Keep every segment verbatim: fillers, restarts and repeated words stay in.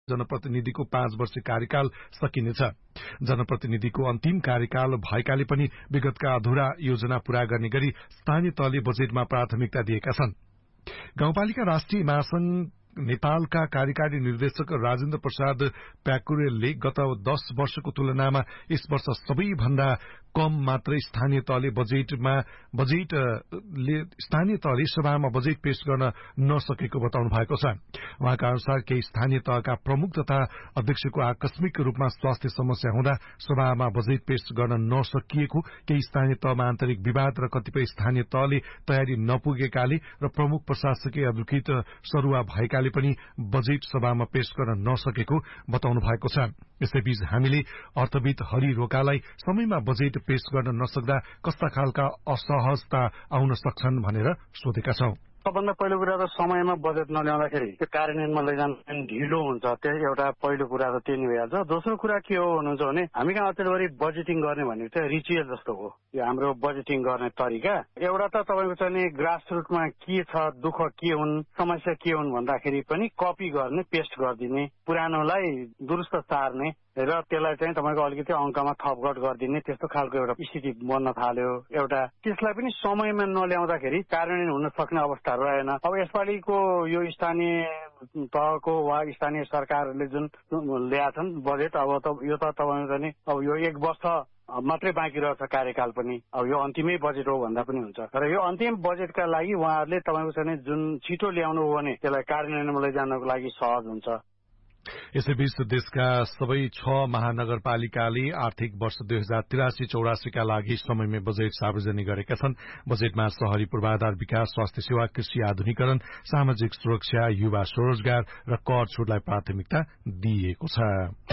जनप्रतिनिधिको पाँच वर्षीय कार्यकाल सकिनेछ। जनप्रतिनिधिको अन्तिम कार्यकाल भएकाले पनि विगतका अधूरा योजना पूरा गर्ने गरी स्थानीय तहले बजेटमा प्राथमिकता दिएका छन्। गाउँपालिका राष्ट्रिय महासंघ नेपालका कार्यकारी निर्देशक राजेन्द्र प्रसाद प्याकुरेलले गत दश वर्षको तुलनामा यस वर्ष सबैभन्दा कम मात्रै स्थानीय तहले बजेटमा बजेट स्थानीय तहले सभामा बजेट पेश गर्न नसकेको बताउनु भएको छ। उहाँका अनुसार केही स्थानीय तहका प्रमुख तथा अध्यक्षको आकस्मिक रूपमा स्वास्थ्य समस्या हुँदा सभामा बजेट पेश गर्न नसकिएको, केही स्थानीय तहमा आन्तरिक विवाद र कतिपय स्थानीय तहले तयारी नपुगेकाले र प्रमुख प्रशासकीय अधिकृत सरुवा भएकाले पनि बजेट सभामा पेश गर्न नसकेको बताउनु भएको छ। यसैबीच हामीले अर्थविद हरि रोकालाई समयमा बजेट पेश गर्न नसक्दा कस्ता खालका असहजता आउन सक्छन् भनेर सोधेका छौं। सबभन्दा पहिलो कुरा त समयमा बजेट नल्याउँदाखेरि त्यो कार्यान्वयनमा लैजान ढिलो हुन्छ, त्यो एउटा पहिलो कुरा त त्यही नै भइहाल्छ। दोस्रो कुरा के हो भन्नुहुन्छ भने हामी कहाँ अचेलभरि बजेटिङ गर्ने भनेको चाहिँ रिचुअल जस्तो हो यो हाम्रो बजेटिङ गर्ने तरिका। एउटा त तपाईँको चाहिँ ग्रास रुटमा के छ, दुःख के हुन्, समस्या के हुन् भन्दाखेरि पनि कपी गर्ने, पेस्ट गरिदिने, पुरानोलाई दुरुस्त सार्ने र त्यसलाई चाहिँ तपाईँको अलिकति अङ्कमा थपघट गरिदिने, त्यस्तो खालको एउटा स्थिति बन्न थाल्यो। एउटा त्यसलाई पनि समयमा नल्याउँदाखेरि कार्यान्वयन हुन सक्ने अवस्था रहेन। अब यसपालिको यो स्थानीय तहको वा स्थानीय सरकारले जुन ल्याएछन् बजेट, अब त यो त तपाईँको चाहिँ अब यो एक वर्ष मात्रै बाँकी रहेछ कार्यकाल पनि, अब यो अन्तिमै बजेट हो भन्दा पनि हुन्छ। र यो अन्तिम बजेटका लागि उहाँहरूले तपाईँको चाहिँ जुन छिटो ल्याउनु हो भने त्यसलाई कार्यान्वयनमा लैजानको लागि सहज हुन्छ। यसैबीच देशका सबै छ महानगरपालिकाले आर्थिक वर्ष दुई हजार तिरासी चौरासीका लागि समयमै बजेट सार्वजनिक गरेका छन्। बजेटमा शहरी पूर्वाधार विकास, स्वास्थ्य सेवा, कृषि आधुनिकरण, सामाजिक सुरक्षा, युवा स्वरोजगार र कर छुटलाई प्राथमिकता दिइएको छ।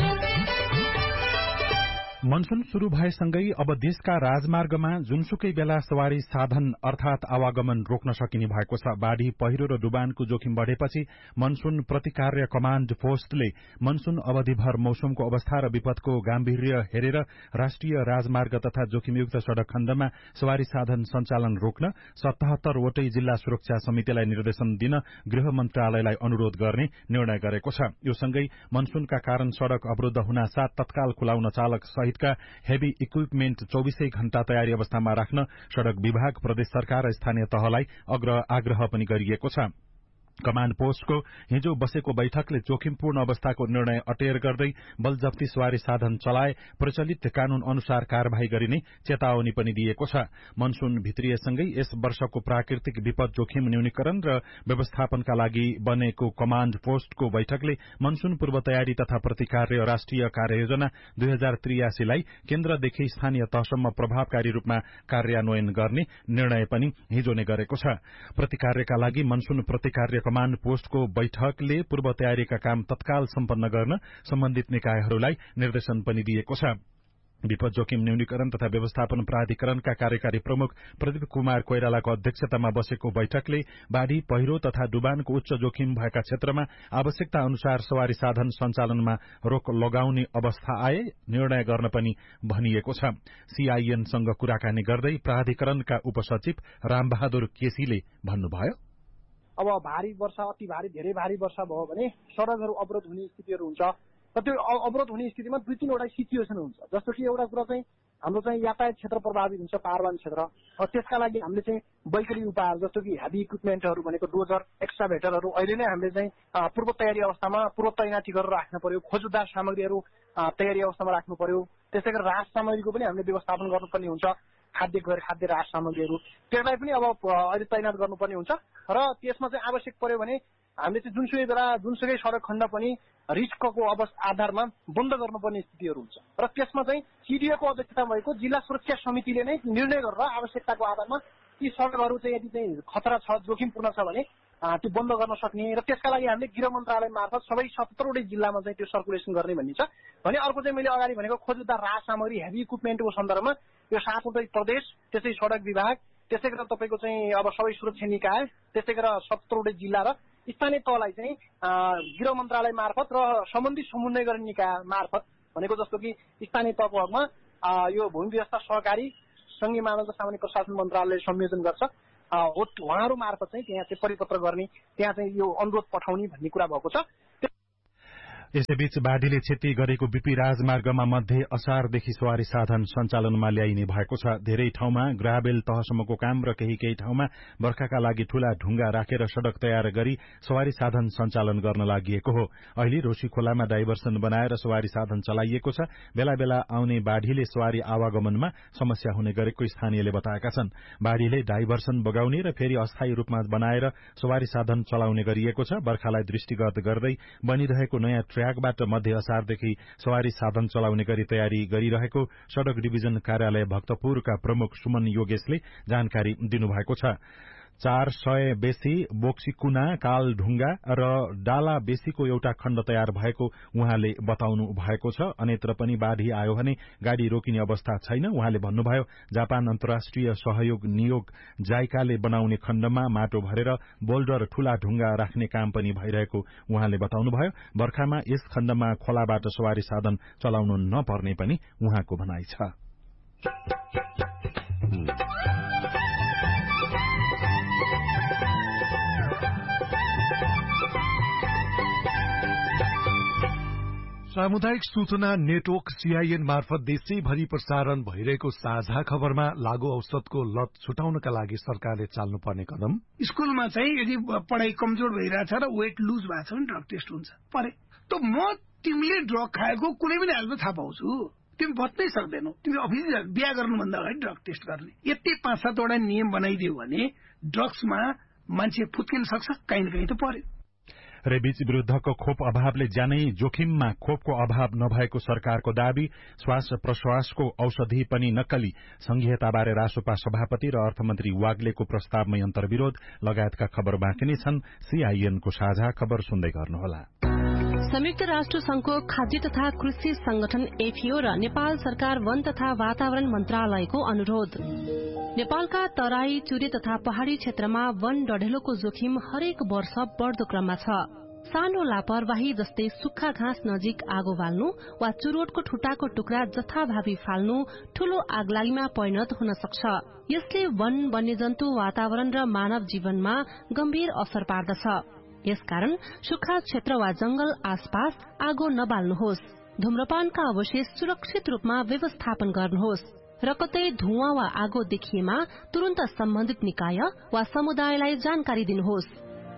मनसून शुरू भएसँगै अब देशका राजमार्गमा जुनसुकै बेला सवारी साधन अर्थात आवागमन रोक्न सकिने भएको छ। बाढ़ी, पहिरो र डुबानको जोखिम बढ़ेपछि मनसून प्रतिकार्य कमाण्ड पोस्टले मनसून अवधिभर मौसमको अवस्था र विपदको गाम्भीर्य हेरेर राष्ट्रिय राजमार्ग तथा जोखिमयुक्त सड़क खण्डमा सवारी साधन सञ्चालन रोक्न सतहत्तर वटै जिल्ला सुरक्षा समितिलाई निर्देशन दिन गृह मन्त्रालयलाई अनुरोध गर्ने निर्णय गरेको छ। यो सँगै मनसूनका कारण सड़क अवरूद्ध हुनासाथ तत्काल खुलाउन चालक सहितका हेभी इक्विपमेन्ट चौबीसै घण्टा तयारी अवस्थामा राख्न सड़क विभाग, प्रदेश सरकार र स्थानीय तहलाई आग्रह पनि गरिएको छ। कमाण्ड पोस्टको हिजो बसेको बैठकले जोखिमपूर्ण अवस्थाको निर्णय अटेर गर्दै बलजफ्ती सवारी साधन चलाए प्रचलित कानून अनुसार कार्यवाही गरिने चेतावनी पनि दिएको छ। मनसून भित्रिएसँगै यस वर्षको प्राकृतिक विपद जोखिम न्यूनीकरण र व्यवस्थापनका लागि बनेको कमाण्ड पोस्टको बैठकले मनसून पूर्व तयारी तथा प्रतिकार्य राष्ट्रिय कार्ययोजना दुई हजार त्रियासीलाई केन्द्रदेखि स्थानीय तहसम्म प्रभावकारी रूपमा कार्यान्वयन गर्ने निर्णय पनि हिजो नै गरेको छ। प्रतिकार्यका लागि मनसून प्रतिकार्य कमाण्ड पोस्टको बैठकले पूर्व तयारीका काम तत्काल सम्पन्न गर्न सम्बन्धित निकायहरूलाई निर्देशन पनि दिएको छ। विपद जोखिम न्यूनीकरण तथा व्यवस्थापन प्राधिकरणका कार्यकारी प्रमुख प्रदीप कुमार कोइरालाको अध्यक्षतामा बसेको बैठकले बाढ़ी, पहिरो तथा डुबानको उच्च जोखिम भएका क्षेत्रमा आवश्यकता अनुसार सवारी साधन सञ्चालनमा रोक लगाउने अवस्था आए निर्णय गर्न पनि भनिएको छ। सीआईएनसँग कुराकानी गर्दै प्राधिकरणका उपसचिव रामबहादुर केसीले भन्नुभयो, अब भारी वर्षा, अति भारी, धेरै भारी वर्षा भयो भने सड़कहरू अवरोध हुने स्थितिहरू हुन्छ र त्यो अवरोध हुने स्थितिमा दुई तीनवटा सिचुएसन हुन्छ। जस्तो कि एउटा कुरा चाहिँ हाम्रो चाहिँ यातायात क्षेत्र प्रभावित हुन्छ, पारवान क्षेत्र, त्यसका लागि हामीले चाहिँ वैकल्पिक उपायहरू जस्तो कि हेभी इक्विपमेन्टहरू भनेको डोजर, एक्स्ट्राभेटरहरू अहिले नै हामीले चाहिँ पूर्व तयारी अवस्थामा पूर्व तैनाती गरेर राख्नु पर्यो। खोजुद्धार सामग्रीहरू तयारी अवस्थामा राख्नु पर्यो। त्यसै गरी राहत सामग्रीको पनि हामीले व्यवस्थापन गर्नुपर्ने हुन्छ। खाद्य गैर खाद्य राहत सामग्रीहरू त्यसलाई पनि अब अहिले तैनात गर्नुपर्ने हुन्छ र त्यसमा चाहिँ आवश्यक पर्यो भने हामीले चाहिँ जुनसुकै बेला जुनसुकै सड़क खण्ड पनि रिस्कको अवस्था आधारमा बन्द गर्नुपर्ने स्थितिहरू हुन्छ र त्यसमा चाहिँ सीडीएको अध्यक्षता भएको जिल्ला सुरक्षा समितिले नै निर्णय गरेर आवश्यकताको आधारमा यी सड़कहरू चाहिँ यदि चाहिँ खतरा छ, जोखिमपूर्ण छ भने त्यो बन्द गर्न सक्ने र त्यसका लागि हामीले गृह मन्त्रालय मार्फत सबै सतहत्तरवटै जिल्लामा चाहिँ त्यो सर्कुलेसन गर्ने भन्ने छ भने अर्को चाहिँ मैले अगाडि भनेको खोजुद्धार राहत सामग्री हेभी इक्विपमेन्टको सन्दर्भमा यो सातवटै प्रदेश, त्यसै सड़क विभाग, त्यसै गरेर तपाईँको चाहिँ अब सबै सुरक्षा निकाय, त्यसै गरेर सतहत्तरवटै जिल्ला र स्थानीय तहलाई चाहिँ गृह मन्त्रालय मार्फत र सम्बन्धित समन्वय गर्ने निकाय मार्फत भनेको जस्तो कि स्थानीय तहको हकमा यो भूमि व्यवस्था सहकारी संघीय मानव सामान्य प्रशासन मन्त्रालयले संयोजन गर्छ, उहाँहरू मार्फत चाहिँ त्यहाँ चाहिँ परिपत्र गर्ने, त्यहाँ चाहिँ यो अनुरोध पठाउने भन्ने कुरा भएको छ। यसैबीच बाढीले क्षति गरेको बीपी राजमार्गमा मध्य असारदेखि सवारी साधन सञ्चालनमा ल्याइने भएको छ। धेरै ठाउँमा ग्राभेल तहसम्मको काम र केही केही ठाउँमा बर्खाका लागि ठूला ढुङ्गा राखेर सड़क तयार गरी सवारी साधन सञ्चालन गर्न लागि हो। अहिले रोशी खोलामा डाइभर्सन बनाएर सवारी साधन चलाइएको छ। बेला बेला आउने बाढ़ीले सवारी आवागमनमा समस्या हुने गरेको स्थानीयले बताएका छन्। बाढ़ीले डाइभर्सन बगाउने र फेरि अस्थायी रूपमा बनाएर सवारी साधन चलाउने गरिएको छ। बर्खालाई दृष्टिगत गर्दै बनिरहेको नयाँ ट्र्याकबाट मध्य असारदेखि सवारी साधन चलाउने गरी तयारी गरिरहेको सड़क डिभिजन कार्यालय भक्तपुरका प्रमुख सुमन योगेशले जानकारी दिनुभएको छ। चार सय बेसी बोक्सीकुना कालढुङ्गा र डाला बेसीको एउटा खण्ड तयार भएको उहाँले बताउनु भएको छ। अन्यत्र पनि बाढ़ी आयो भने गाड़ी रोकिने अवस्था छैन। उहाँले भन्नुभयो, जापान अन्तर्राष्ट्रिय सहयोग नियोग जाइकाले बनाउने खण्डमा माटो भरेर बोल्डर ठूला ढुङ्गा राख्ने काम पनि भइरहेको उहाँले बताउनुभयो। बर्खामा यस खण्डमा खोलाबाट सवारी साधन चलाउनु नपर्ने पनि उहाँको भनाइ छ। सामुदायिक सूचना नेटवर्क सीआईएन मार्फत देशैभरि प्रसारण भइरहेको साझा खबरमा लागू औषधको लत छुटाउनका लागि सरकारले चाल्नुपर्ने कदम। स्कूलमा चाहिँ यदि पढ़ाई कमजोर भइरहेछ र वेट लुज भएको छ भने ड्रग टेस्ट हुन्छ। परे त म तिमीले ड्रग खाएको कुनै पनि हालतमा थाहा पाउँछु। तिमी बच्नै सक्दैनौ। तिमी अफिस बिहा गर्नुभन्दा अगाडि ड्रग टेस्ट गर्ने। यति पाँच सातवटा नियम बनाइदियो भने ड्रग्समा मान्छे फुत्किन सक्छ। कहीँ न कहीँ त पर्यो। रेबिज विरूद्धको खोप अभावले ज्यानै जोखिममा खोपको अभाव नभएको सरकारको दावी। श्वास प्रश्वासको औषधि पनि नक्कली। संघीयताबारे रासोपा सभापति र अर्थमन्त्री वाग्लेको प्रस्तावमै अन्तर्विरोध लगायतका खबर बाँकी नै छन्। सीआईएनको साझा खबर सुन्दै गर्नुहोला। संयुक्त राष्ट्र संघको खाद्य तथा कृषि संगठन एफिओ र नेपाल सरकार वन तथा वातावरण मन्त्रालयको अनुरोध। नेपालका तराई, चुरे तथा पहाड़ी क्षेत्रमा वन डढेलोको जोखिम हरेक वर्ष बढ़दो क्रममा छ। सानो लापरवाही जस्तै सुक्खा घाँस नजिक आगो बाल्नु वा चुरोटको ठुटाको टुक्रा जथाभावी फाल्नु ठूलो आगलागीमा परिणत हुन सक्छ। यसले वन, वन्यजन्तु, वातावरण र मानव जीवनमा गम्भीर असर पार्दछ। यसकारण सुक्खा क्षेत्र वा जंगल आसपास आगो नबाल्नुहोस्। धूम्रपानका अवशेष सुरक्षित रूपमा व्यवस्थापन गर्नुहोस् र कतै धुवाँ वा आगो देखिएमा तुरन्त सम्बन्धित निकाय वा समुदायलाई जानकारी दिनुहोस्।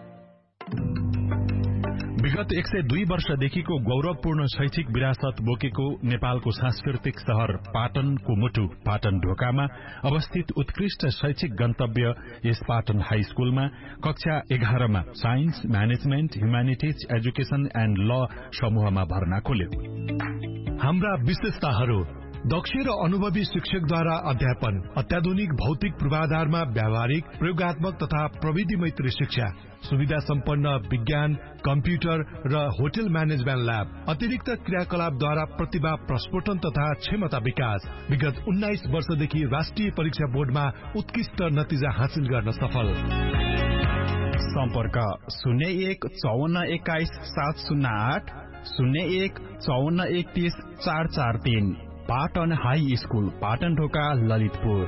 विगत एक सय दुई वर्षदेखिको गौरवपूर्ण शैक्षिक विरासत बोकेको नेपालको सांस्कृतिक शहर पाटनको मुटु पाटन ढोकामा अवस्थित उत्कृष्ट शैक्षिक गन्तव्य यस पाटन हाई स्कूलमा कक्षा एघारमा science, management, humanities, education and ल समूहमा भर्ना खोल्यो। हाम्रा विशेषताहरू: दक्ष र अनुभवी शिक्षकद्वारा अध्यापन, अत्याधुनिक भौतिक पूर्वाधारमा व्यावहारिक, प्रयोगात्मक तथा प्रविधि मैत्री शिक्षा, सुविधा सम्पन्न विज्ञान, कम्प्युटर र होटल म्यानेजमेन्ट ल्याब, अतिरिक्त क्रियाकलापद्वारा प्रतिभा प्रस्फोटन तथा क्षमता विकास। विगत उन्नाइस वर्षदेखि राष्ट्रिय परीक्षा बोर्डमा उत्कृष्ट नतिजा हासिल गर्न सफल। सम्पर्क शून्य एक चौवन्न एक्काइस सात शून्य आठ शून्य एक चौवन्न एकतीस चार चार तीन। पाटन हाई स्कूल, पाटन ढोका, ललितपुर।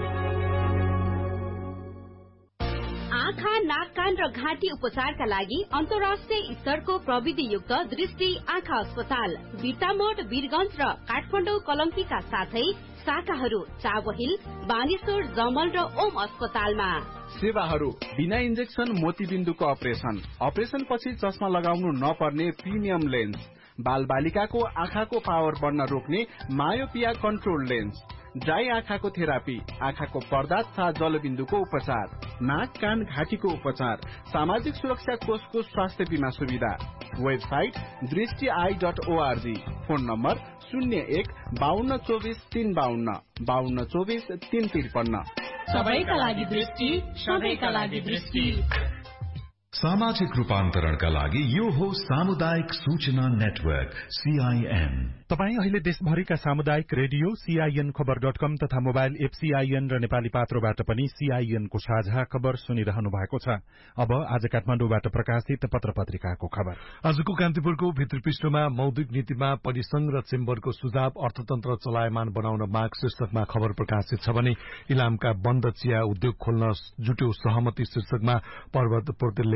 आँखा, नाक, कान र घाँटी उपचारका लागि अन्तर्राष्ट्रिय स्तरको प्रविधियुक्त दृष्टि आँखा अस्पताल बिर्तामोड, वीरगंज र काठमाडौँ कलङ्कीका साथै शाखाहरू चाबहिल, बानेश्वर, जमल र ओम अस्पतालमा। सेवाहरू: बिना इन्जेक्सन मोतीबिन्दुको अपरेसन, अपरेसन पछि चस्मा लगाउनु नपर्ने प्रिमियम लेन्स, बाल बालिकाको आँखाको पावर बढ्न रोक्ने मायोपिया कन्ट्रोल लेन्स, ड्राई आँखाको थेरापी, आँखाको पर्दा तथा जलबिन्दुको उपचार, नाक, कान, घाँटीको उपचार, सामाजिक सुरक्षा कोषको स्वास्थ्य बीमा सुविधा। वेबसाइट दृष्टि I dot ORG. Phone number शून्य एक बाहन्न चौबिस तीन बाहन्न बाहन्न चौबिस तीन त्रिपन्न। सबैका लागि दृष्टि, सबैका लागि दृष्टि। सामाजिक रूपान्तरणका लागि यो हो सामुदायिक सूचना नेटवर्क सीआईएन। तपाई अहिले देशभरिका सामुदायिक रेडियो सीआईएन खबर डट कम तथा मोबाइल एप सीआईएन र नेपाली पात्रोबाट पनि सीआईएनको साझा खबर सुनिरहनु भएको छ। अब आज काठमाडौँबाट प्रकाशित पत्र पत्रिकाको खबर। आजको कान्तिपुरको भित्रपृष्ठमा मौद्रिक नीतिमा परिसंघ र चेम्बरको सुझाव, अर्थतन्त्र चलायमान बनाउन माग शीर्षकमा खबर प्रकाशित छ भने इलामका बन्द चिया उद्योग खोल्न जुट्यो सहमति शीर्षकमा पर्वत पोर्तेलले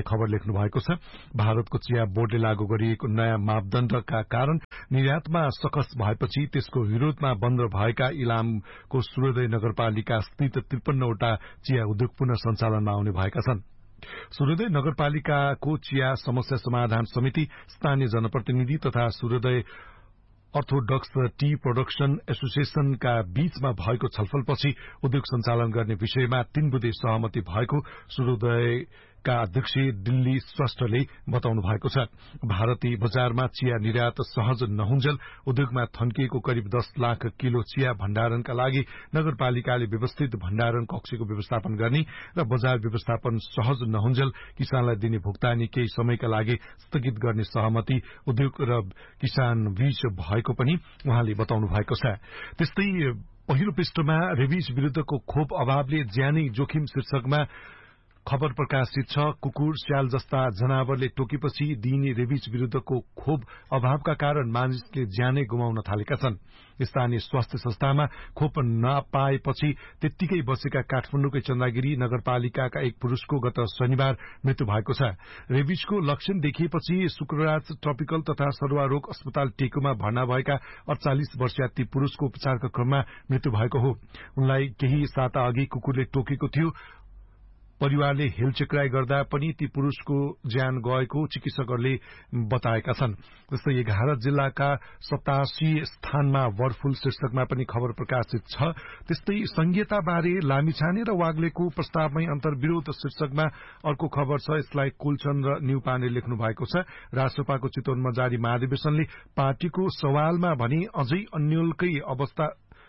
खबर लेख्नु भएको छ। भारतको चिया बोर्डले लागू गरिएको नयाँ मापदण्डका कारण निर्यातमा सकस भएपछि त्यसको विरोधमा बन्द भएका इलामको सूर्योदय नगरपालिका स्थित त्रिपन्नवटा चिया उद्योग पुनः सञ्चालनमा आउने भएका छन्। सूर्योदय नगरपालिकाको चिया समस्या समाधान समिति, स्थानीय जनप्रतिनिधि तथा सूर्योदय अर्थोडक्स टी प्रोडक्सन एसोसिएशनका बीचमा भएको छलफलपछि उद्योग सञ्चालन गर्ने विषयमा तीन बुँदे सहमति भएको सूर्योदयका अध्यक्ष दिल्ली स्वास्थ्यले बताउनु भएको छ। भारतीय बजारमा चिया निर्यात सहज नहुन्जेल उद्योगमा थन्किएको करिब दस लाख किलो चिया भण्डारणका लागि नगरपालिकाले व्यवस्थित भण्डारण कक्षको व्यवस्थापन गर्ने र बजार व्यवस्थापन सहज नहुन्जेल किसानलाई दिने भुक्तानी केही समयका लागि स्थगित गर्ने सहमति उद्योग र किसान बीच भएको पनि उहाँले बताउनु भएको छ। त्यस्तै पहिलो पृष्ठमा रेबिज विरूद्धको खोप अभावले ज्यानै जोखिम शीर्षकमा खबर प्रकाशित छ। कुकुर, स्याल जस्ता जनावरले टोकेपछि दिइने रेबिज विरूद्धको खोप अभावका कारण मानिसले ज्यानै गुमाउन थालेका छन्। स्थानीय स्वास्थ्य संस्थामा खोप नपाएपछि त्यत्तिकै बसेका काठमाडौँकै चन्दागिरी नगरपालिकाका एक पुरूषको गत शनिबार मृत्यु भएको छ। रेबिजको लक्षण देखिएपछि शुक्रराज ट्रपिकल तथा सरुवा रोग अस्पताल टेकुमा भर्ना भएका अड़चालिस वर्षीय ती पुरूषको उपचारका क्रममा मृत्यु भएको हो। उनलाई केही साता अघि कुकुरले टोकेको थियो। परिवारले हेलचेक्राई गर्दा पनि ती पुरूषको ज्यान गएको चिकित्सकहरूले बताएका छन्। जस्तै एघार जिल्लाका सतासी स्थानमा बर्डफ्लू शीर्षकमा पनि खबर प्रकाशित छ। त्यस्तै संघीयताबारे लामिछाने र वाग्लेको प्रस्तावमै अन्तर्विरोध शीर्षकमा अर्को खबर छ। यसलाई कुलचन्द र न्यूपाने लेख्नु भएको छ। राष्ट्रपाको चितवनमा जारी महाधिवेशनले पार्टीको सवालमा भने अझै अन्यलकै अवस्था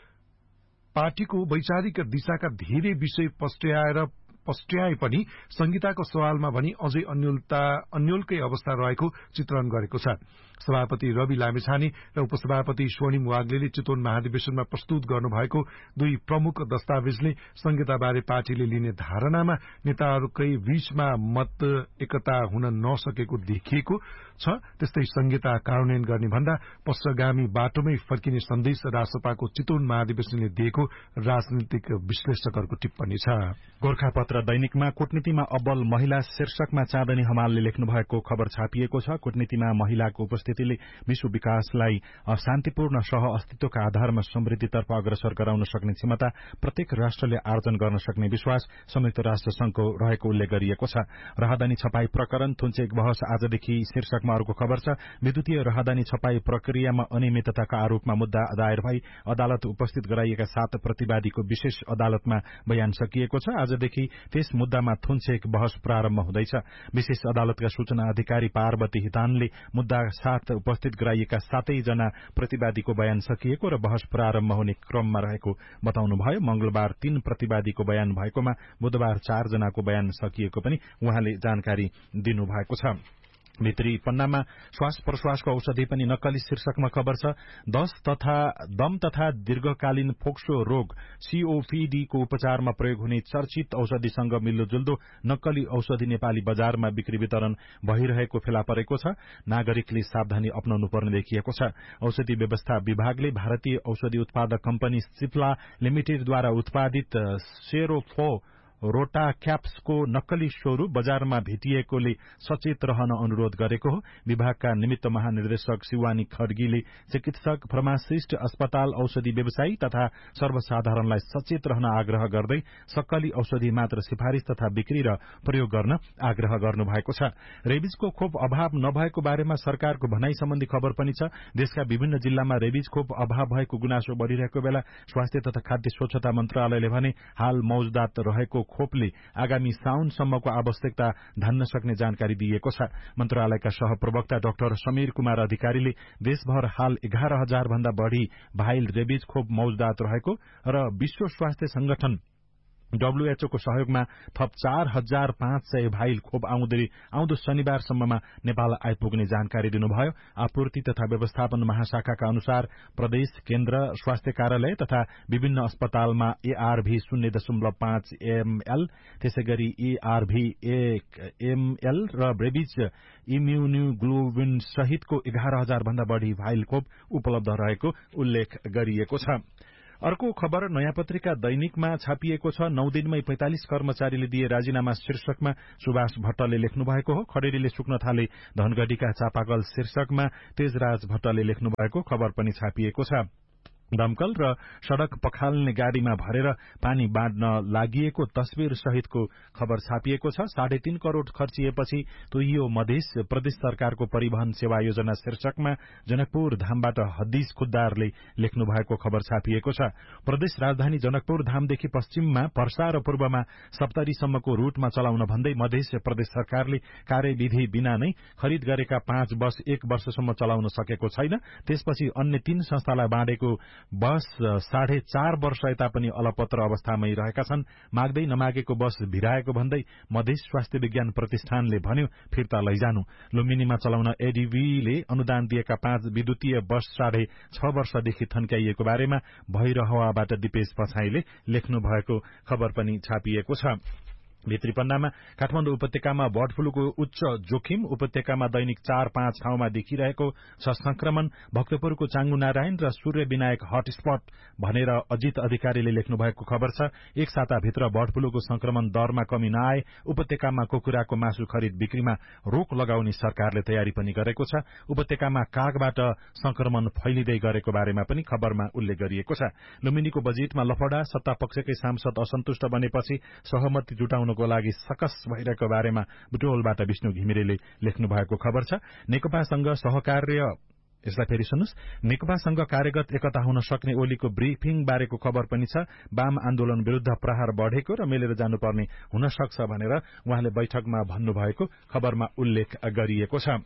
पार्टीको वैचारिक दिशाका धेरै विषय पस्ट्याएर पस्ट्याए पनि संहिताको सवालमा भनी अझै अन्यलता अन्यलकै अवस्था रहेको चित्रण गरेको छ। सभापति रवि लामिछाने र उपसभापति स्वर्णिम वाग्लेले चितवन महाधिवेशनमा प्रस्तुत गर्नुभएको दुई प्रमुख दस्तावेजले संहिताबारे पार्टीले लिने धारणामा नेताहरूकै बीचमा मत एकता हुन नसकेको देखिएको छ। त्यस्तै संहिता कार्यान्वयन गर्ने भन्दा पश्चगामी बाटोमै फर्किने सन्देश रासपाको चितवन महाधिवेशनले दिएको राजनीतिक विश्लेषकहरूको टिप्पणी छ। गोर्खापत्र दैनिकमा कूटनीतिमा अब्बल महिला शीर्षकमा चाँदनी हमालले लेख्नु भएको खबर छापिएको छ। कूटनीतिमा महिलाको उपस्थितिले विश्व विकासलाई शान्तिपूर्ण सह अस्तित्वका आधारमा समृद्धितर्फ अग्रसर गराउन सक्ने क्षमता प्रत्येक राष्ट्रले आर्जन गर्न सक्ने विश्वास संयुक्त राष्ट्र संघको रहेको उल्लेख गरिएको छ। राहदानी छपाई प्रकरण थुन्चेक बहस आजदेखि शीर्षकमा अर्को खबर छ। विद्युतीय राहदानी छपाई प्रक्रियामा अनियमितताका आरोपमा मुद्दा दायर भई अदालत उपस्थित गराइएका सात प्रतिवादीको विशेष अदालतमा बयान सकिएको छ। आजदेखि त्यस मुद्दामा थुन्चेक बहस प्रारम्भ हुँदैछ। विशेष अदालतका सूचना अधिकारी पार्वती हितानले मुद्दा साथ उपस्थित गराइएका सातैजना प्रतिवादीको बयान सकिएको र बहस प्रारम्भ हुने क्रममा रहेको बताउनुभयो। मंगलबार तीन प्रतिवादीको बयान भएकोमा बुधबार चार जनाको बयान सकिएको पनि उहाँले जानकारी दिनुभएको छ। भित्री पन्नामा श्वास प्रश्वासको औषधि पनि नक्कली शीर्षकमा खबर छ। दस तथा दम तथा दीर्घकालीन फोक्सो रोग सीओपीडी को उपचारमा प्रयोग हुने चर्चित औषधिसँग मिल्दोजुल्दो नक्कली औषधि नेपाली बजारमा बिक्री वितरण भइरहेको फेला परेको छ। नागरिकले सावधानी अपनाउनु पर्ने देखिएको छ। औषधि व्यवस्था विभागले भारतीय औषधि उत्पादक कम्पनी सिप्ला लिमिटेडद्वारा उत्पादित सेरोफो रोटा क्याप्सको नक्कली स्वरूप बजारमा भेटिएकोले सचेत रहन अनुरोध गरेको हो। विभागका निमित्त महानिर्देशक शिवानी खड्गीले चिकित्सक, फार्मासिस्ट, अस्पताल, औषधि व्यवसायी तथा सर्वसाधारणलाई सचेत रहन आग्रह गर्दै सक्कली औषधि मात्र सिफारिश तथा बिक्री र प्रयोग गर्न आग्रह गर्नुभएको छ। रेबिजको खोप अभाव नभएको बारेमा सरकारको भनाई सम्बन्धी खबर पनि छ। देशका विभिन्न जिल्लामा रेबिज खोप अभाव भएको गुनासो बढ़िरहेको बेला स्वास्थ्य तथा खाद्य स्वच्छता मन्त्रालयले भने हाल मौजदात रहेको खोपले आगामी साउनसम्मको आवश्यकता धान्न सक्ने जानकारी दिएको छ। मन्त्रालयका सहप्रवक्ता डाक्टर समीर कुमार अधिकारीले देशभर हाल एघार हजार भन्दा बढ़ी भाइल रेबिज खोप मौजदात रहेको र विश्व स्वास्थ्य संगठन डब्ल्यूएचओ को सहयोगमा थप चार हजार पाँच सय भाइल खोप आउँदै आउँदो शनिबारसम्ममा नेपाल आइपुग्ने जानकारी दिनुभयो। आपूर्ति तथा व्यवस्थापन महाशाखाका अनुसार प्रदेश केन्द्र स्वास्थ्य कार्यालय तथा विभिन्न अस्पतालमा एआरभी शून्य दशमलव पाँच एमएल त्यसै गरी एआरभी एक एमएल र रेबिज इम्युनोग्लोबिन सहितको एघार हजार भन्दा बढ़ी भाइल खोप उपलब्ध रहेको उल्लेख गरिएको छ। अर्को खबर नयाँ पत्रिका दैनिकमा छापिएको छ। नौ दिनमै पैंतालिस कर्मचारीले दिए राजीनामा शीर्षकमा सुभाष भट्टले लेख्नु भएको हो। खडेरीले सुक्न थाले धनगढ़ीका चापाकल शीर्षकमा तेजराज भट्टले लेख्नु भएको खबर पनि छापिएको छ। दमकल र सड़क पखाल्ने गाड़ीमा भरेर पानी बाँड्न लागिएको तस्विर सहितको खबर छापिएको छ। साढे तीन करोड़ खर्चिएपछि तोइयो मधेस प्रदेश सरकारको परिवहन सेवा योजना शीर्षकमा जनकपुर धामबाट हदीस खुद्दारले लेख्नु भएको खबर छापिएको छ। प्रदेश राजधानी जनकपुर धामदेखि पश्चिममा पर्सा र पूर्वमा सप्तरीसम्मको रूटमा चलाउन भन्दै मधेस प्रदेश सरकारले कार्यविधि बिना नै खरिद गरेका पाँच बस एक वर्षसम्म चलाउन सकेको छैन। त्यसपछि अन्य तीन संस्थालाई बाँडेको बस साढे चार वर्ष यता पनि अलपत्र अवस्थामै रहेका छन्। माग्दै नमागेको बस भिराएको भन्दै मधेस स्वास्थ्य विज्ञान प्रतिष्ठानले भन्यो फिर्ता लैजानु। लुम्बिनीमा चलाउन एडीबीले अनुदान दिएका पाँच विद्युतीय बस साढे छ वर्षदेखि थन्क्याइएको बारेमा भैरहवाबाट दिपेश पछाईले लेख्नु भएको खबर पनि छापिएको छ। भित्री पन्नामा काठमाडौँ उपत्यकामा बर्ड फ्लूको उच्च जोखिम, उपत्यकामा दैनिक चार पाँच ठाउँमा देखिरहेको छ संक्रमण, भक्तपुरको चाङ्गु नारायण र सूर्य विनायक हटस्पट भनेर अजित अधिकारीले लेख्नु भएको खबर छ। एक साताभित्र बर्ड फ्लूको संक्रमण दरमा कमी नआए उपत्यकामा कुखुराको मासु खरिद बिक्रीमा रोक लगाउने सरकारले तयारी पनि गरेको छ। उपत्यकामा कागबाट संक्रमण फैलिँदै गरेको बारेमा पनि खबरमा उल्लेख गरिएको छ। लुम्बिनीको बजेटमा लफडा, सत्ता पक्षकै सांसद असन्तुष्ट बनेपछि सहमति जुटाउन को लागि सकस भइरहेको बारेमा बुटोलबाट विष्णु घिमिरेले लेख्नु भएको खबर छ। नेकपासँग सहकार्य यसलाई फेरि सुन्नुहोस्। नेकपासँग कार्यगत एकता हुन सक्ने ओलीको ब्रिफिङ बारेको खबर पनि छ। वाम आन्दोलन विरूद्ध प्रहार बढ़ेको र मिलेर जानुपर्ने हुन सक्छ भनेर उहाँले बैठकमा भन्नुभएको खबरमा उल्लेख गरिएको छ।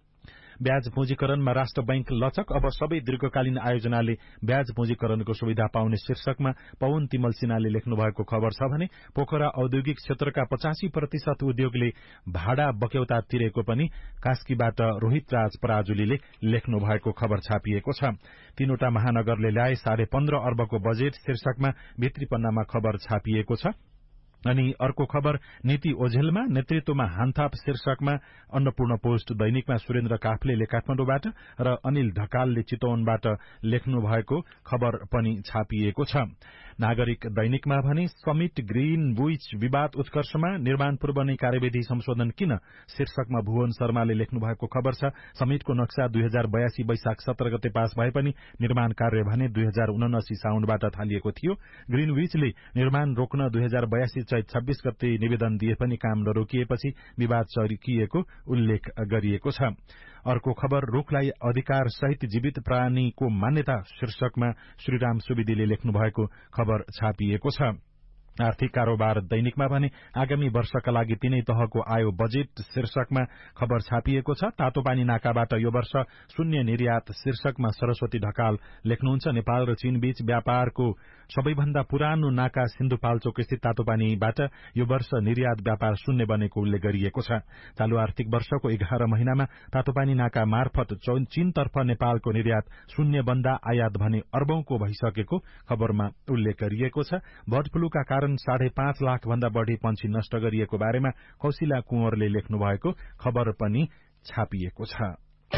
ब्याज पुँजीकरणमा राष्ट्र बैंक लचक, अब सबै दीर्घकालीन आयोजनाले ब्याज पुँजीकरणको सुविधा पाउने शीर्षकमा पवन तिमल सिन्हाले लेख्नु भएको खबर छ भने पोखरा औद्योगिक क्षेत्रका पचासी प्रतिशत उद्योगले भाडा बक्यौता तिरेको पनि कास्कीबाट रोहित राज पराजुलीले लेख्नु भएको खबर छापिएको छ। तीनवटा महानगरले ल्याए साढे पन्ध्र अर्बको बजेट शीर्षकमा भित्री पन्नामा खबर छापिएको छ। अनि अर्को खबर नीति ओझेलमा नेतृत्वमा हानथाप शीर्षकमा अन्नपूर्ण पोस्ट दैनिकमा सुरेन्द्र काफ्लेले काठमाडौँबाट र अनिल ढकालले चितवनबाट लेख्नु भएको खबर पनि छापिएको छ। नागरिक दैनिकमा भने समिट ग्रीन बुइच विवाद उत्कर्षमा निर्माण पूर्व नै कार्यविधि संशोधन किन शीर्षकमा भुवन शर्माले लेख्नु भएको खबर छ। समिटको नक्सा दुई हजार बयासी वैशाख सत्र गते पास भए पनि निर्माण कार्य भने दुई हजार उनासी साउनबाट थालिएको थियो। ग्रीनविचले निर्माण रोक्न दुई हजार बयासी चैत छब्बीस गते निवेदन दिए पनि काम नरोकिएपछि विवाद चर्किएको उल्लेख गरिएको छ। अर्को खबर रूखलाई अधिकार सहित जीवित प्राणीको मान्यता शीर्षकमा श्रीराम सुवेदीले लेख्नु भएको खबर छापिएको छ। आर्थिक कारोबार दैनिकमा भने आगामी वर्षका लागि तीनै तहको आयो बजेट शीर्षकमा खबर छापिएको छ। तातोपानी नाकाबाट यो वर्ष शून्य निर्यात शीर्षकमा सरस्वती ढकाल लेख्नुहुन्छ। नेपाल र चीन बीच व्यापारको सबैभन्दा पुरानो नाका सिन्धुपाल्चोक स्थित तातोपानीबाट यो वर्ष निर्यात व्यापार शून्य बनेको उल्लेख गरिएको छ। चालू आर्थिक वर्षको एघार महिनामा तातोपानी नाका मार्फत चीनतर्फ नेपालको निर्यात शून्य बन्दा आयात भने अर्बौंको भइसकेको खबरमा उल्लेख गरिएको छ। बर्ड फ्लूका कारण साढे पाँच लाख भन्दा बढ़ी पंक्षी नष्ट गरिएको बारेमा कौशिला कुँवरले लेख्नु भएको खबर पनि छापिएको छ।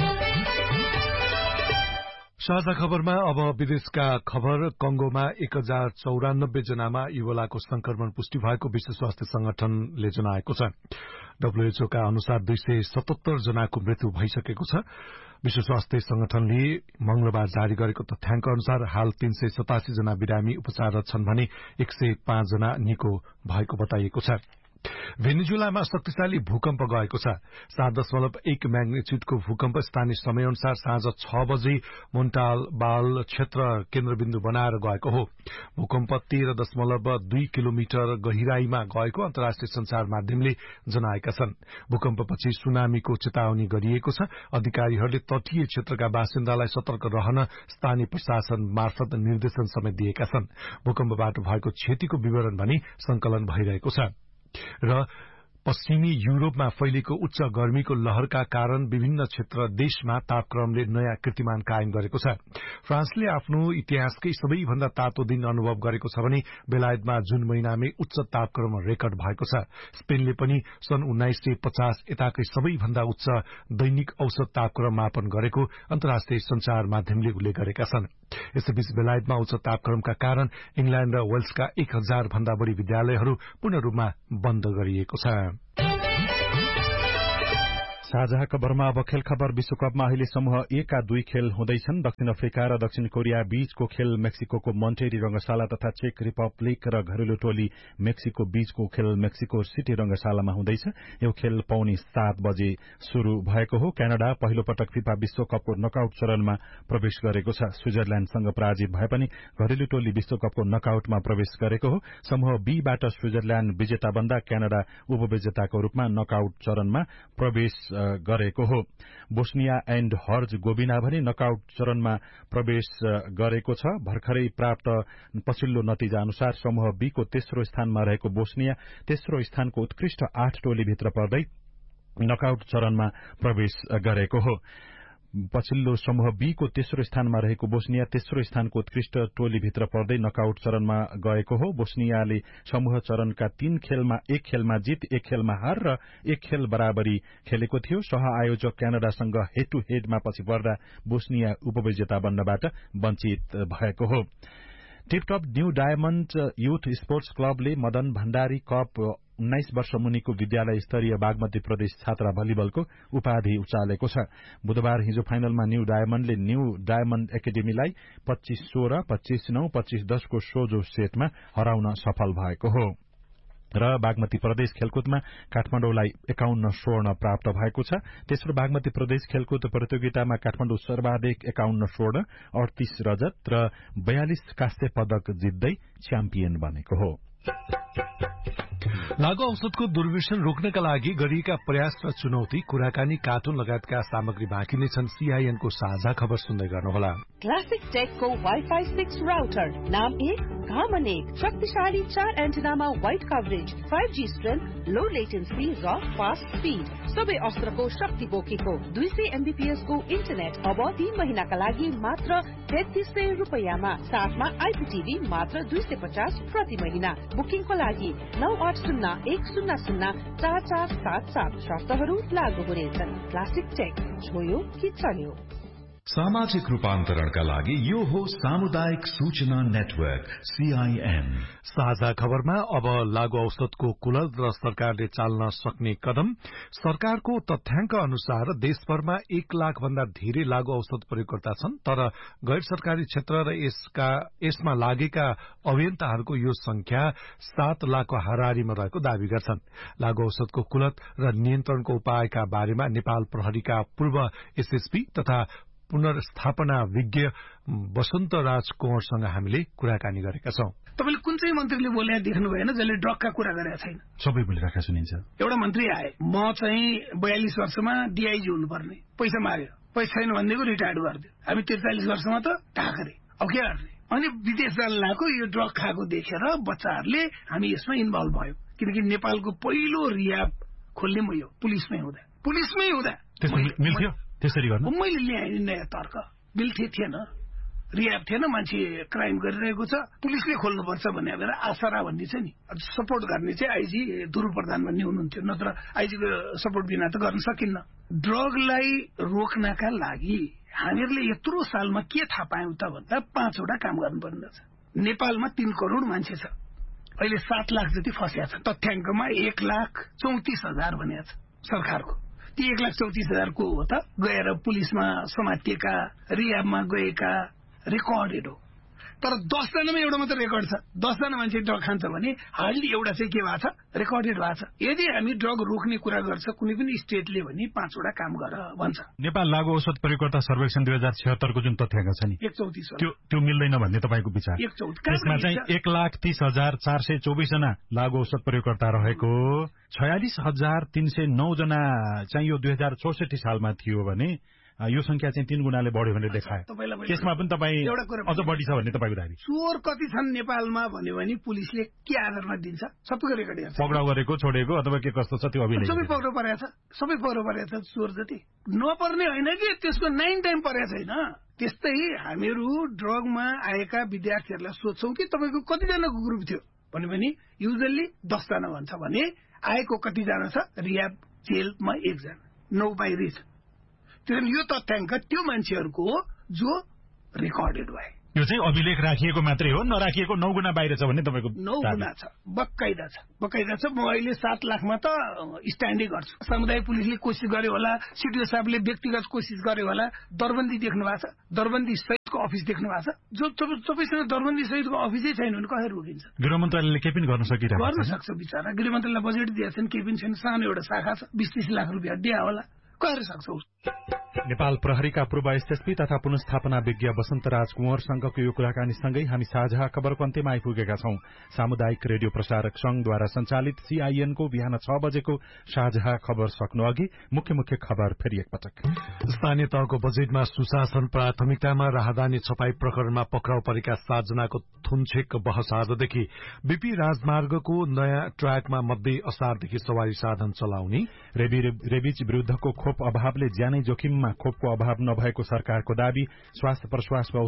साझा खबरमा अब विदेशका खबर। कंगोमा एक हजार चौरानब्बे जनामा इबोलाको संक्रमण पुष्टि भएको विश्व स्वास्थ्य संगठनले जनाएको छ। डब्ल्यूएचओ का अनुसार दुई सय सतहत्तर जनाको मृत्यु भइसकेको छ। विश्व स्वास्थ्य संगठनले मंगलबार जारी गरेको तथ्याङ्क अनुसार हाल तीन सय सतासी जना बिरामी उपचाररत छन् भने एक सय पाँच जना निको भएको बताइएको छ। भेनेजुलामा शक्तिशाली भूकम्प गएको छ। सात दशमलव एक म्याग्निच्युडको भूकम्प स्थानीय समय अनुसार साँझ छ बजे मोन्टालबाल क्षेत्र केन्द्रबिन्दु बनाएर गएको हो। भूकम्प तेह्र दशमलव दुई किलोमिटर गहिराईमा गएको अन्तर्राष्ट्रिय संचार माध्यमले जनाएका छन्। भूकम्पपछि सुनामीको चेतावनी गरिएको छ। अधिकारीहरूले तटीय क्षेत्रका बासिन्दालाई सतर्क रहन स्थानीय प्रशासन मार्फत निर्देशन समेत दिएका छन्। भूकम्पबाट भएको क्षतिको विवरण भने संकलन भइरहेको छ। र पश्चिमी युरोपमा फैलिएको उच्च गर्मीको लहरका कारण विभिन्न क्षेत्र देशमा तापक्रमले नयाँ कीर्तिमान कायम गरेको छ। फ्रान्सले आफ्नो इतिहासकै सबैभन्दा तातो दिन अनुभव गरेको छ भने बेलायतमा जुन महिनामै उच्च तापक्रम रेकर्ड भएको छ। स्पेनले पनि सन् उन्नाइस सय पचास यताकै सबैभन्दा उच्च दैनिक औसत तापक्रम मापन गरेको अन्तर्राष्ट्रिय संचार माध्यमले उल्लेख गरेका छन्। यसैबीच बेलायतमा उच्च तापक्रमका कारण इंग्ल्याण्ड र वेल्सका एक हजार भन्दा बढ़ी विद्यालयहरू पूर्ण रूपमा बन्द गरिएको छ। साझा खबरमा अब खेल खबर। विश्वकपमा अहिले समूह ए का दुई खेल हुँदैछन्। दक्षिण अफ्रिका र दक्षिण कोरिया बीचको खेल मेक्सिको मोन्टेरी रंगशाला तथा चेक रिपब्लिक र घरेलु टोली मेक्सिको बीचको खेल मेक्सिको सिटी रंगशालामा हुँदैछ। यो खेल पौनी सात बजे शुरू भएको हो। क्यानाडा पहिलो पटक फिफा विश्वकपको नकआउट चरणमा प्रवेश गरेको छ। स्विजरल्याण्डसँग पराजित भए पनि घरेलु टोली विश्वकपको नकआउटमा प्रवेश गरेको हो। समूह बीबाट स्विजरल्याण्ड विजेता बन्दा क्यानाडा उपविजेताको रूपमा नकआउट चरणमा प्रवेश गरेको हो। बोस्निया एण्ड हर्ज गोबिना भने नकआउट चरणमा प्रवेश गरेको छ। भर्खरै प्राप्त पछिल्लो नतिजा अनुसार समूह बी को तेस्रो स्थानमा रहेको बोस्निया तेस्रो स्थानको उत्कृष्ट आठ टोलीभित्र पर्दै नकआउट चरणमा प्रवेश गरेको हो। पछिल्लो समूह बी को तेस्रो स्थानमा रहेको बोस्निया तेस्रो स्थानको उत्कृष्ट टोलीभित्र पर्दै नकआउट चरणमा गएको हो। बोस्नियाले समूह चरणका तीन खेलमा एक खेलमा जित, एक खेलमा हार र एक खेल बराबरी खेलेको थियो। सह आयोजक क्यानाडासँग हेड टू हेडमा पछि पर्दा बोस्निया उपविजेता बन्नबाट वञ्चित भएको हो। Tiptop new diamond youth sports क्लबले मदन भण्डारी कप उन्नाइस वर्ष मुनिको विद्यालय स्तरीय बागमती प्रदेश छात्रा भलिबलको उपाधि उचालेको छ। बुधबार हिजो फाइनलमा न्यू डायमण्डले न्यू डायमण्ड एकाडेमीलाई पच्चीस सोह्र, पच्चीस नौ, पच्चीस दस को सोझो सेटमा हराउन सफल भएको हो र बागमती प्रदेश खेलकुदमा काठमाडौँलाई एकाउन्न स्वर्ण प्राप्त भएको छ। तेस्रो बागमती प्रदेश खेलकुद प्रतियोगितामा काठमाडौँ सर्वाधिक एकाउन्न स्वर्ण, अडतीस रजत र बयालिस कांस्य पदक जित्दै च्याम्पियन बनेको हो। लागू औषधको दुर्व्यसन रोक्नका लागि गरिएका प्रयास र चुनौती, कुराकानी, कार्टुन लगायतका सामग्री बाँकी नै छन्। सीआईएनको साझा खबर सुन्दै गर्नुहोला। क्लासिक टेकको वाइफाई सिक्स राउटर, नाम एक घामन एक, शक्तिशाली चार एन्टेनामा wide coverage, five G strength, लो लेटेन्सी र फास्ट स्पीड, सबै अस्त्रको शक्ति बोकेको दुई सय एमबीपीएस को इन्टरनेट अब तीन महिनाका लागि मात्र तेत्तीस सय रुपियाँमा, साथमा आइपीटीभी मात्र दुई सय पचास प्रति महिना। बुकिङको लागि नौ आठ शून्य एक शून्य शून्य चार चार सात सात, शर्तहरू लागू हुनेछन्। क्लासिक टेक, छोयो कि चल्यो। सामाजिक रूपान्तरणका लागि यो हो सामुदायिक सूचना नेटवर्क सीआईएन। साझा खबरमा अब लागू औषधको कुलत र सरकारले चाल्न सक्ने कदम। सरकारको तथ्याङ्क अनुसार देशभरमा एक लाख भन्दा धेरै लागू औषध प्रयोगकर्ता छन्, तर गैर सरकारी क्षेत्र र यसका यसमा लागेका अभियन्ताहरूको यो संख्या सात लाखको हाराहारीमा रहेको दावी गर्छन्। लागू औषधको कुलत र नियन्त्रणको उपायका बारेमा नेपाल प्रहरीका पूर्व एसएसपी तथा पुनर्स्थापना विज्ञ वसन्त राज कुँवरसँग हामीले कुराकानी गरेका छौं। तपाईले कुन चाहिँ मन्त्रीले बोले देख्नु भएन जसले ड्रगका कुरा गरेका छैन? सबै बोलिरहेका सुनिन्छ। एउटा मन्त्री आए, म चाहिँ बयालिस वर्षमा डीआईजी हुनुपर्ने, पैसा माग्यो, पैसा छैन भनिदिएको रिटायर्ड गरिदियो। हामी त्रिचालिस वर्षमा त ढाकरे, अब के गर्ने? अनि विदेश जान लागेको यो ड्रग खाएको देखेर बच्चाहरूले हामी यसमा इन्भल्भ भयो, किनकि नेपालको पहिलो रियाब खोल्ने म यो पुलिसमै हुँदा पुलिसमै हुँदा मिल्थ्यो त्यसरी गर्न। मैले ल्याएँ नयाँ तर्क, मिल्थे थिएन, रियाब थिएन, मान्छे क्राइम गरिरहेको छ, पुलिसले खोल्नुपर्छ भन्ने बेला आशरा भन्ने छ नि, सपोर्ट गर्ने चाहिँ आइजी ध्रुव प्रधान भन्ने हुनुहुन्थ्यो, नत्र आइजीको सपोर्ट बिना त गर्न सकिन्न। ड्रगलाई रोक्नका लागि हामीहरूले यत्रो सालमा के थाहा पायौं त भन्दा पाँचवटा काम गर्नुपर्ने छ। नेपालमा तीन करोड़ मान्छे छ, अहिले सात लाख जति फसिया छ। तथ्याङ्कमा एक लाख चौतिस हजार भनेको छ सरकारको। ती एक लाख चौतिस हजार को हो त गएर पुलिसमा समातिएका, रियाबमा गएका रेकर्डेड हो। तर दसजनामा एउटा मात्र रेकर्ड छ। दसजना मान्छे ड्रग खान्छ भने हार्डली एउटा चाहिँ के भएको छ, रेकर्डेड भएको छ। यदि हामी ड्रग रोक्ने कुरा गर्छ कुनै पनि स्टेटले भने पाँचवटा काम गर भन्छ। नेपाल लागू औषध प्रयोगकर्ता सर्वेक्षण दुई हजार छिहत्तरको जुन तथ्याङ्क छ नि एक चौतिस त्यो त्यो मिल्दैन भन्ने तपाईँको विचार? एक चौतिस त्यसमा चाहिँ एक लाख तीस हजार चार सय चौबिस जना लागू औषध प्रयोगकर्ता रहेको, छयालिस हजार तीन सय नौ जना चाहिँ यो दुई हजार चौसठी सालमा थियो भने यो संख्या चाहिँ तीन गुणाले बढ्यो भनेर देखायो। त्यसमा पनि तपाईँ अझ बढी छ भन्ने तपाईँको दाबी? चोर कति छन् नेपालमा भन्यो भने पुलिसले के आधारमा दिन्छ? सबैको रेकर्ड हेर्छ। पक्राउ गरेको, छोडेको अथवा के कस्तो छ त्यो अभिलेख सबै पक्राउ परेको छ, सबै पक्राउ परेको छ। चोर जति नपर्ने होइन कि त्यसको नाइन टाइम परेको छैन। त्यस्तै हामीहरू ड्रगमा आएका विद्यार्थीहरूलाई सोध्छौँ कि तपाईँको कतिजनाको ग्रुप थियो भन्यो भने युजली दसजना भन्छ भने आएको कतिजना छ? रियाब जेलमा एकजना, नौ बाई रिच। यो तथ्याङ्क त्यो मान्छेहरूको हो जो रेकर्डेड भए। यो चाहिँ अभिलेख राखिएको मात्रै हो, नराखिएको नौ गुणा बाहिर छ भन्ने तपाईँको नौ गुणा छ, बकाइदा छ बकाइदा छ। म अहिले सात लाखमा त स्ट्यान्डै गर्छु। समुदाय पुलिसले कोसिस गर्यो होला, सिडिओ साहबले व्यक्तिगत कोसिस गर्यो होला। दरबन्दी देख्नु भएको छ, दरबन्दी सहितको अफिस देख्नु भएको छ। जो तपाईँसँग दरबन्दी सहितको अफिसै छैन भने कसरी रोकिन्छ? गृह मन्त्रालयले केही पनि गर्न सकिरहेको गर्न सक्छ बिचरा। गृह मन्त्रालयले बजेट दिएको छैन, केही पनि छैन। सानो एउटा शाखा छ, बिस तीस लाख रुपियाँ दिया होला, कसरी सक्छ? नेपाल प्रहरीका पूर्व एसएसपी तथा पुनस्थापना विज्ञ वसन्तराज कुँवरसँगको यो कुराकानीसँगै हामी साझा खबरको अन्त्यमा आइपुगेका छौं। सामुदायिक रेडियो प्रसारक संघद्वारा संचालित सीआईएनको बिहान छ बजेको साझा खबर सक्नु अघि मुख्य मुख्य खबर फेरि एकपटक। स्थानीय तहको बजेटमा सुशासन प्राथमिकतामा राहदानी छपाई प्रकरणमा पक्राउ परेका सातजनाको थुनछेक बहस आजदेखि। बीपी राजमार्गको नयाँ ट्र्याकमा मध्य असारदेखि सवारी साधन चलाउने। रेबिज विरूद्धको खोप अभावले ज्यानै जोखिममा खोपको अभाव नभएको सरकारको दावी। श्वास प्रश्वासको